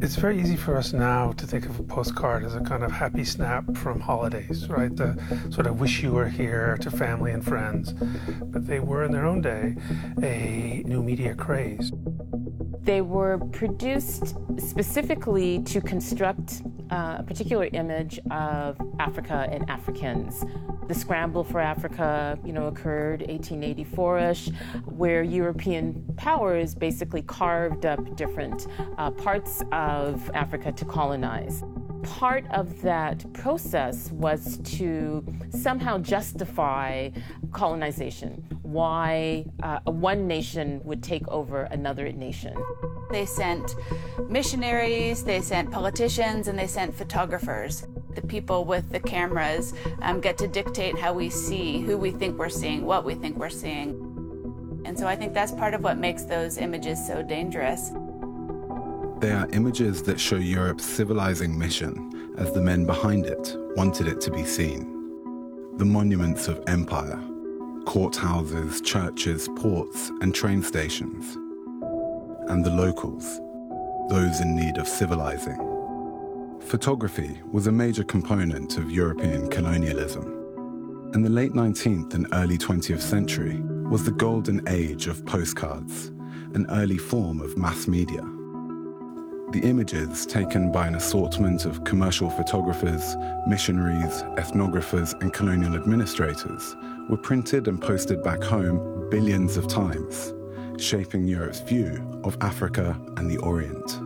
It's very easy for us now to think of a postcard as a kind of happy snap from holidays, right? The sort of wish you were here to family and friends. But they were in their own day a new media craze. They were produced specifically to construct a particular image of Africa and Africans. The scramble for Africa, occurred 1884-ish, where European powers basically carved up different parts of Africa to colonize. Part of that process was to somehow justify colonization, why one nation would take over another nation. They sent missionaries, they sent politicians, and they sent photographers. The people with the cameras get to dictate how we see, who we think we're seeing, what we think we're seeing. And so I think that's part of what makes those images so dangerous. They are images that show Europe's civilizing mission as the men behind it wanted it to be seen. The monuments of empire, courthouses, churches, ports, and train stations. And the locals, those in need of civilizing. Photography was a major component of European colonialism. And the late 19th and early 20th century was the golden age of postcards, an early form of mass media. The images taken by an assortment of commercial photographers, missionaries, ethnographers, and colonial administrators were printed and posted back home billions of times, shaping Europe's view of Africa and the Orient.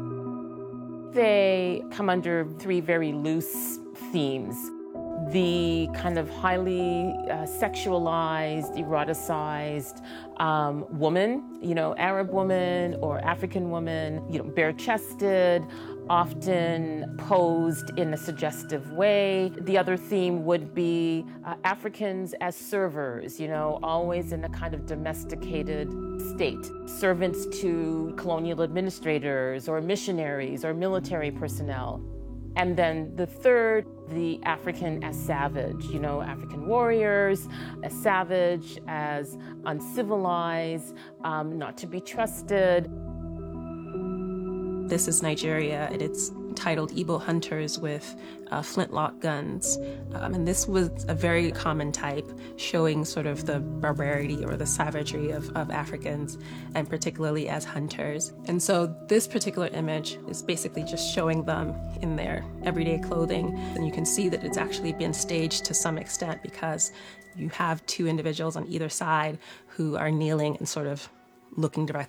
They come under three very loose themes. The kind of highly sexualized, eroticized woman, Arab woman or African woman, bare-chested, often posed in a suggestive way. The other theme would be Africans as servers, always in a kind of domesticated state. Servants to colonial administrators or missionaries or military personnel. And then the third, the African as savage, African warriors as savage, as uncivilized, not to be trusted. This is Nigeria, and it's titled Igbo Hunters with flintlock guns. And this was a very common type, showing sort of the barbarity or the savagery of Africans, and particularly as hunters. And so this particular image is basically just showing them in their everyday clothing. And you can see that it's actually been staged to some extent because you have two individuals on either side who are kneeling and sort of looking directly